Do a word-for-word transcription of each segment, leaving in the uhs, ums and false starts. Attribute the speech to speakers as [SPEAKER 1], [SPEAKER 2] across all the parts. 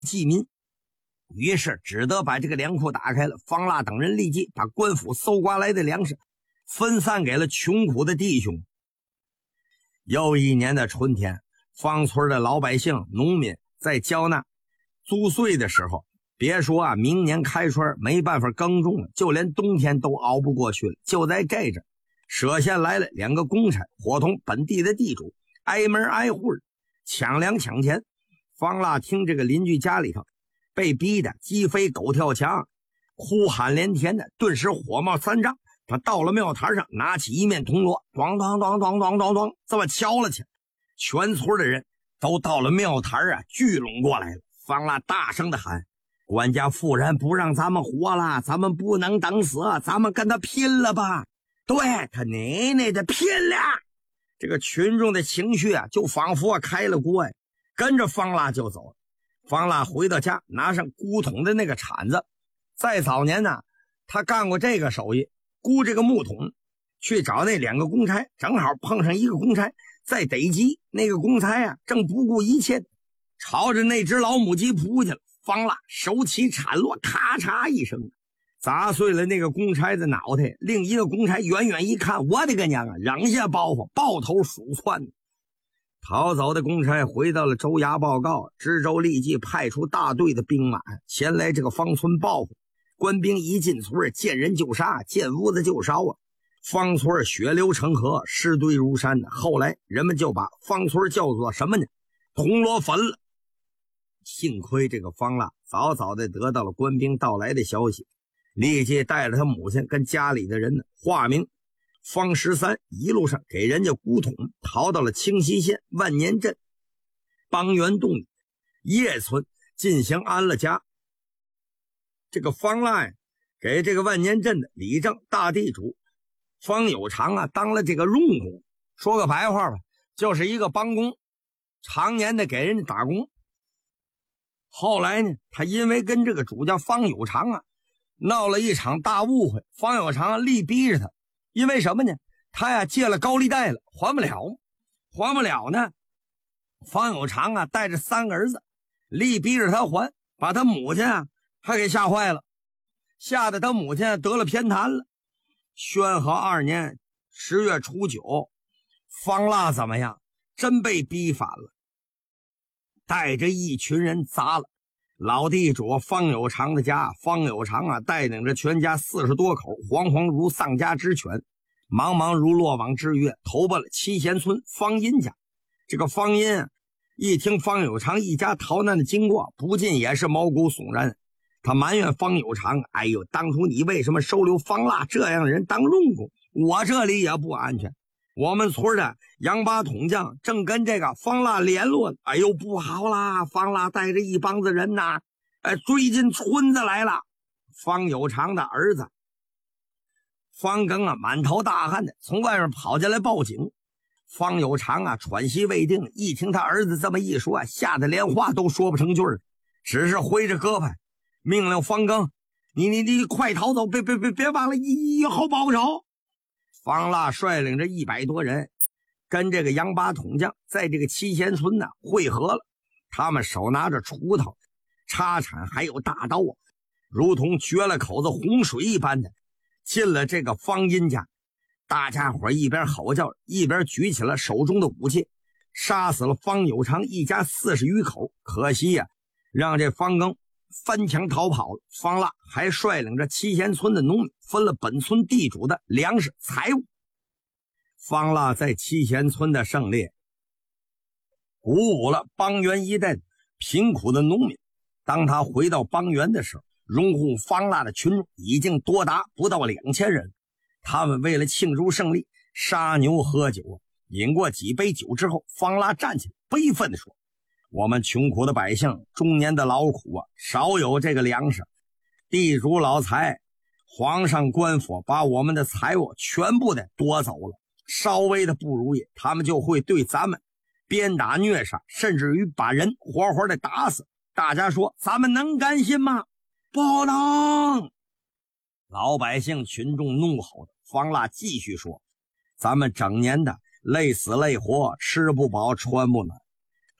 [SPEAKER 1] 济民，于是只得把这个粮库打开了。方腊等人立即把官府搜刮来的粮食分散给了穷苦的弟兄。又一年的春天，方村的老百姓农民在交纳租税的时候，别说啊明年开春没办法耕种了，就连冬天都熬不过去了。就在这阵，舍县来了两个公差，伙同本地的地主，挨门挨户抢粮抢钱。方腊听这个邻居家里头被逼得鸡飞狗跳墙，哭喊连天的，顿时火冒三丈。他到了庙台上，拿起一面铜锣，咣咣咣咣咣咣咣，这么敲了去。全村的人都到了庙台啊，聚拢过来了。方腊大声的喊：管家夫人不让咱们活了，咱们不能等死，咱们跟他拼了吧！对，他奶奶的拼了！这个群众的情绪啊，就仿佛开了锅呀，跟着方腊就走了。方腊回到家，拿上箍桶的那个铲子。在早年呢，他干过这个手艺，箍这个木桶，去找那两个公差，正好碰上一个公差在逮鸡，那个公差啊正不顾一切朝着那只老母鸡扑去了。方腊手起铲落，咔嚓一声砸碎了那个公差的脑袋。另一个公差远远一看，我的个娘啊，扔下包袱，抱头鼠窜。逃走的公差回到了州衙报告，知州立即派出大队的兵马前来这个方村报复。官兵一进村，见人就杀，见屋子就烧啊！方村血流成河，尸堆如山的。后来人们就把方村叫做什么呢？铜锣坟了。幸亏这个方腊早早的得到了官兵到来的消息，立即带着他母亲跟家里的人呢，化名方十三，一路上给人家古桶，逃到了清溪县万年镇邦源洞里叶村进行安了家。这个方腊呀，给这个万年镇的里正大地主方有常啊当了这个佣工，说个白话吧，就是一个帮工，常年的给人家打工。后来呢，他因为跟这个主家方有常啊闹了一场大误会，方有常力逼着他，因为什么呢？他呀借了高利贷了，还不了，还不了呢。方有常啊带着三个儿子，力逼着他还，把他母亲啊还给吓坏了，吓得他母亲得了偏瘫了。宣和二年十月初九，方腊怎么样？真被逼反了，带着一群人砸了老地主方有常的家。方有常啊带领着全家四十多口，惶惶如丧家之犬，茫茫如落网之鱼，投奔了七贤村方殷家。这个方殷啊一听方有常一家逃难的经过，不禁也是毛骨悚然。他埋怨方有常，哎呦，当初你为什么收留方腊这样的人当佣工？我这里也不安全。我们村的杨八统将正跟这个方腊联络，哎呦，不好啦！方腊带着一帮子人呐，哎，追进村子来了。方有常的儿子方庚啊，满头大汗的从外面跑进来报警。方有常啊，喘息未定，一听他儿子这么一说啊，吓得连话都说不成句儿，只是挥着胳膊命令方庚：“你你你快逃走，别别别别忘了以以后报仇。”方腊率领着一百多人，跟这个杨八统将在这个七贤村呢会合了。他们手拿着锄头、插铲还有大刀啊，如同掘了口子洪水一般的进了这个方殷家。大家伙一边吼叫，一边举起了手中的武器，杀死了方有常一家四十余口。可惜呀、啊，让这方庚翻墙逃跑了。方腊还率领着七贤村的农民分了本村地主的粮食财物。方腊在七贤村的胜利鼓舞了邦源一带贫苦的农民。当他回到邦源的时候，拥护方腊的群众已经多达不到两千人。他们为了庆祝胜利，杀牛喝酒。饮过几杯酒之后，方腊站起来悲愤地说：“我们穷苦的百姓中年的劳苦啊，少有这个粮食，地主老财，皇上官府把我们的财物全部的夺走了，稍微的不如意，他们就会对咱们鞭打虐杀，甚至于把人活活的打死。大家说咱们能甘心吗？不能！”老百姓群众怒吼的。方腊继续说：“咱们整年的累死累活，吃不饱穿不暖，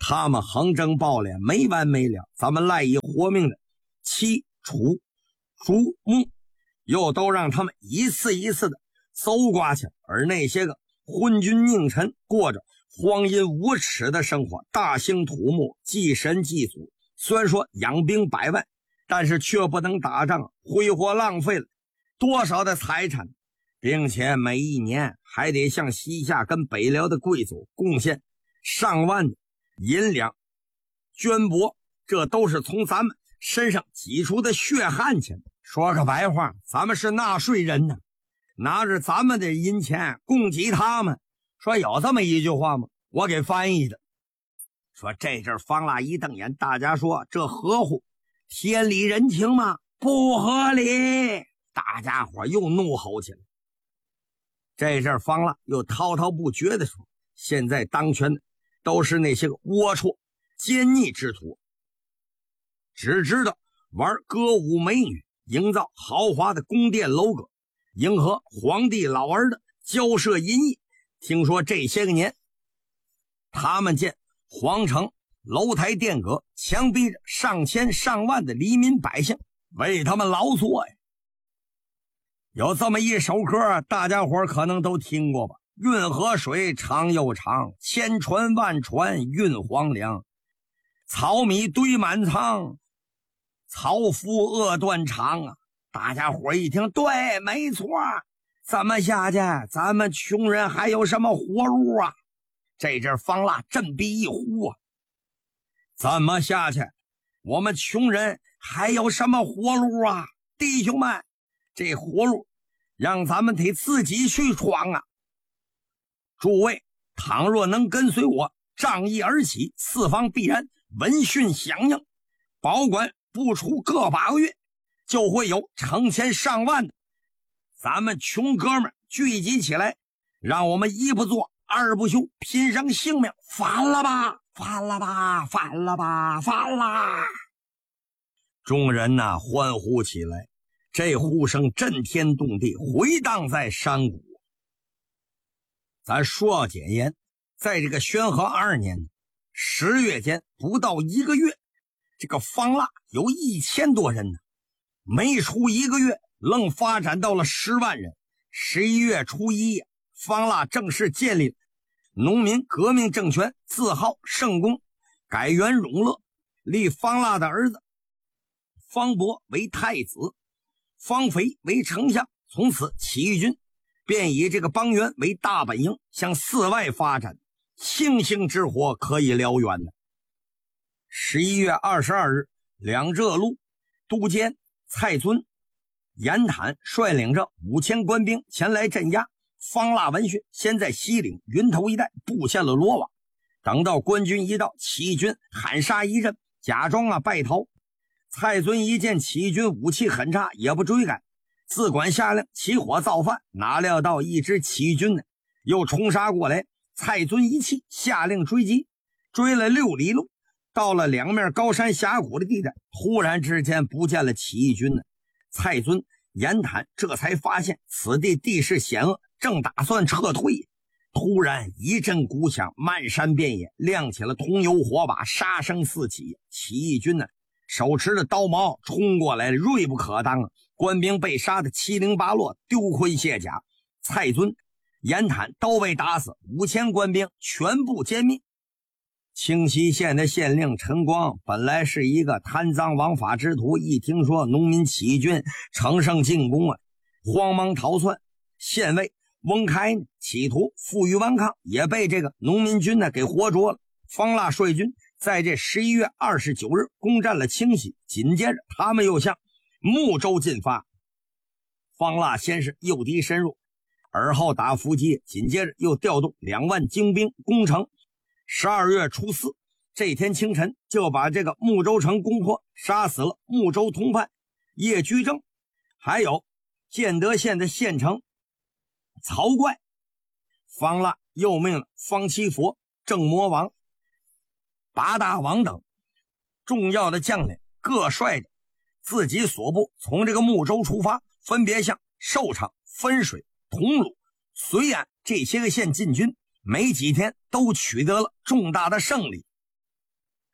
[SPEAKER 1] 他们横征暴敛没完没了，咱们赖以活命的齐、楚、蜀、穆又都让他们一次一次的搜刮去，而那些个昏君佞臣过着荒淫无耻的生活，大兴土木，祭神祭祖，虽然说养兵百万，但是却不能打仗，挥霍浪费了多少的财产，并且每一年还得向西夏跟北辽的贵族贡献上万的银两绢帛，这都是从咱们身上挤出的血汗钱。说个白话，咱们是纳税人呢，拿着咱们的银钱供给他们。说有这么一句话吗？我给翻译的。说这阵方腊一瞪眼，大家说这合乎天理人情吗？不合理！大家伙又怒吼起来。这阵方腊又滔滔不绝地说，现在当权的都是那些个龌龊奸逆之徒，只知道玩歌舞美女，营造豪华的宫殿楼阁，迎合皇帝老儿的骄奢淫逸。听说这些个年，他们见皇城楼台殿阁强逼着上千上万的黎民百姓为他们劳作呀。有这么一首歌，大家伙可能都听过吧？运河水长又长，千船万船运黄粱，糙米堆满仓，草夫饿断肠啊！大家伙一听，对，没错，怎么下去咱们穷人还有什么活路啊？这阵方腊振臂一呼啊，怎么下去我们穷人还有什么活路啊？弟兄们，这活路让咱们得自己去闯啊！诸位倘若能跟随我仗义而起，四方必然闻讯响应，保管不出个把个月，就会有成千上万的咱们穷哥们聚集起来，让我们一不做二不休，拼上性命，反了吧，反了吧，反了吧，反啦！众人呐、啊、欢呼起来，这呼声震天动地，回荡在山谷。咱说要简言，在这个宣和二年十月间，不到一个月，这个方腊有一千多人呢，没出一个月，愣发展到了十万人。十一月初一，方腊正式建立农民革命政权，自号圣公，改元永乐，立方腊的儿子方伯为太子，方肥为丞相。从此起义军便以这个邦元为大本营，向四外发展，星星之火可以燎原的。十一月二十二日，两浙路都监蔡尊、严坦率领着五千官兵前来镇压。方腊闻讯，先在西岭、云头一带布下了罗网。等到官军一到，起义军喊杀一阵，假装啊败逃。蔡尊一见起义军武器很差，也不追赶，自管下令起火造饭。哪料到一支起义军呢又冲杀过来，蔡尊一气下令追击，追了六里路，到了两面高山峡谷的地带，突然之间不见了起义军呢。蔡尊、严坦这才发现此地地势险恶，正打算撤退，突然一阵鼓响，漫山遍野亮起了桐油火把，杀声四起。起义军呢手持着刀矛冲过来，锐不可当啊！官兵被杀得七零八落，丢盔卸甲。蔡尊、严坦都被打死，五千官兵全部歼灭。清溪县的县令陈光本来是一个贪赃枉法之徒，一听说农民起义军乘胜进攻啊，慌忙逃窜。县尉翁开呢企图负隅顽抗，也被这个农民军呢给活捉了。方腊率军在这十一月二十九日攻占了清溪，紧接着他们又向睦州进发。方腊先是诱敌深入，而后打伏击，紧接着又调动两万精兵攻城。十二月初四这天清晨，就把这个睦州城攻破，杀死了睦州通判叶居正，还有建德县的县城曹怪。方腊又命了方七佛、郑魔王、八大王等重要的将领各率着自己所部从这个睦州出发，分别向寿昌、分水、桐鲁、绥安这些个县进军。没几天都取得了重大的胜利。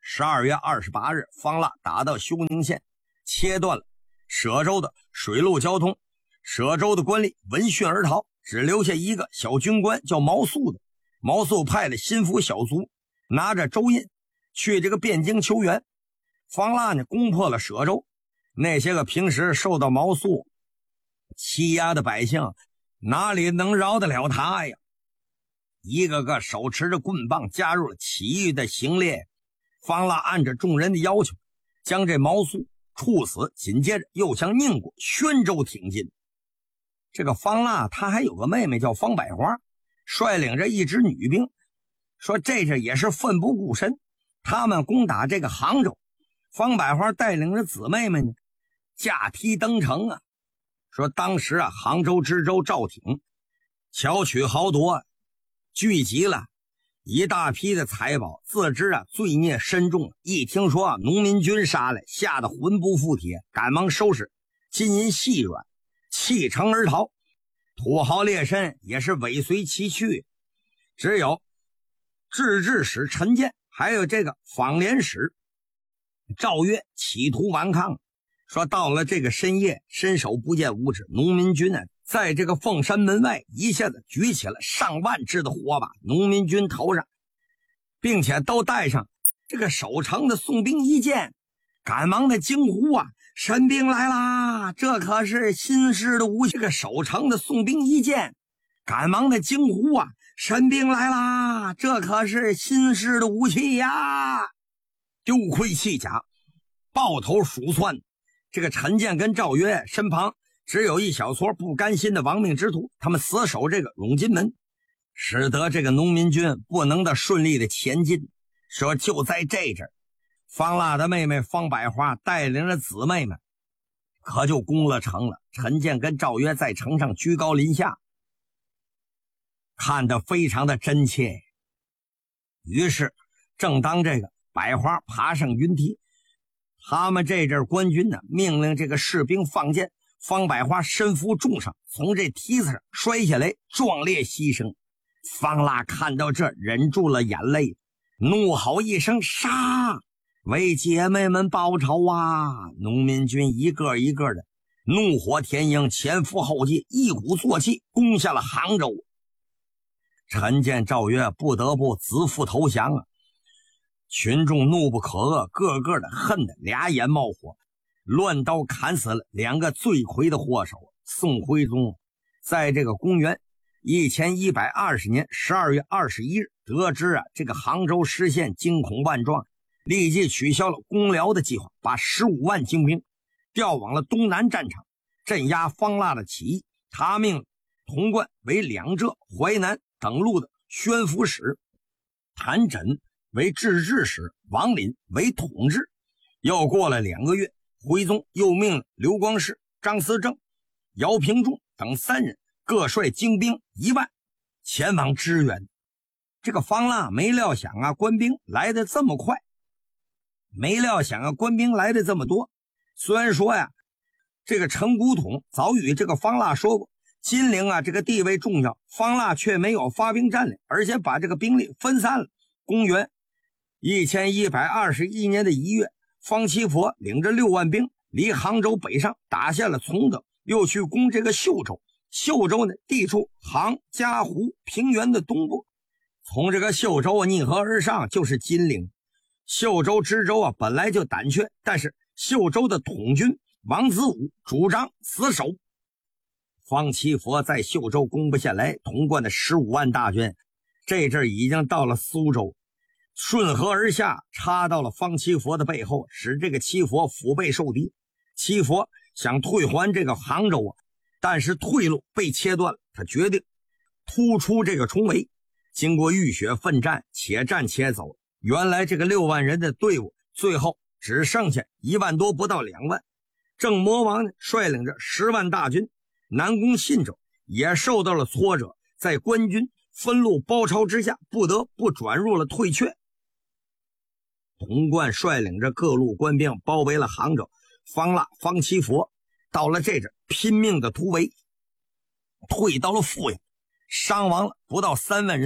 [SPEAKER 1] 十二月二十八日，方腊打到休宁县，切断了舍州的水陆交通。舍州的官吏闻讯而逃，只留下一个小军官叫毛素的。毛素派了心腹小卒，拿着州印去这个汴京求援。方腊呢，攻破了舍州。那些个平时受到毛素欺压的百姓，哪里能饶得了他呀？一个个手持着棍棒，加入了起义的行列。方腊按着众人的要求，将这毛素处死，紧接着又向宁国、宣州挺进。这个方腊他还有个妹妹叫方百花，率领着一支女兵，说这这也是奋不顾身。他们攻打这个杭州，方百花带领着姊妹们呢，驾梯登城啊。说当时啊，杭州知州赵挺巧取豪夺，聚集了一大批的财宝，自知啊罪孽深重，一听说啊农民军杀来，吓得魂不附体，赶忙收拾金银细软，弃城而逃。土豪劣绅也是尾随其去，只有制置使陈建还有这个访廉使赵约企图顽抗。说到了这个深夜，伸手不见五指，农民军呢在这个凤山门外一下子举起了上万支的火把，农民军头上，并且都带上这个守城的宋兵一见，赶忙的惊呼啊，神兵来啦！这可是新式的武器。这个守城的宋兵一见，赶忙的惊呼啊，神兵来啦！这可是新式的武器呀！丢盔弃甲，抱头鼠窜。这个陈建跟赵约身旁只有一小撮不甘心的亡命之徒，他们死守这个永金门，使得这个农民军不能的顺利的前进。说就在这阵，方腊的妹妹方百花带领着姊妹们可就攻了城了。陈建跟赵约在城上居高临下，看得非常的真切。于是正当这个百花爬上云梯，他们这阵官军呢，命令这个士兵放箭，方百花身负重伤，从这梯子上摔下来，壮烈牺牲。方腊看到这，忍住了眼泪，怒吼一声，杀！为姐妹们报仇啊！农民军一个一个的怒火填膺，前赴后继，一鼓作气攻下了杭州。陈建、赵约不得不自负投降啊！群众怒不可遏，个个的恨得俩眼冒火，乱刀砍死了两个罪魁的祸首。宋徽宗在这个公元一千一百二十年十二月二十一日得知啊这个杭州失陷，惊恐万状，立即取消了攻辽的计划，把十五万精兵调往了东南战场，镇压方腊的起义。他命童贯为两浙、淮南等路的宣抚使，谭轸为制置使，王林为统制。又过了两个月，徽宗又命令刘光世、张思政、姚平仲等三人各率精兵一万前往支援。这个方腊没料想啊，官兵来得这么快，没料想啊，官兵来得这么多。虽然说呀，这个陈古统早与这个方腊说过，金陵啊这个地位重要，方腊却没有发兵占领，而且把这个兵力分散了。公元一千一百二十一年的一月，方七佛领着六万兵离杭州北上，打下了崇德，又去攻这个秀州。秀州呢，地处杭嘉湖平原的东部，从这个秀州啊逆河而上就是金陵。秀州知州啊本来就胆怯，但是秀州的统军王子武主张死守。方七佛在秀州攻不下来，童贯的十五万大军这阵已经到了苏州，顺河而下，插到了方七佛的背后，使这个七佛腹背受敌。七佛想退还这个杭州啊，但是退路被切断了，他决定突出这个重围。经过浴血奋战，且战且走，原来这个六万人的队伍最后只剩下一万多，不到两万。郑魔王呢率领着十万大军南攻信州，也受到了挫折，在官军分路包抄之下，不得不转入了退却。童贯率领着各路官兵包围了杭州，方腊、方七佛到了这阵拼命的突围，退到了阜阳，伤亡了不到三万人。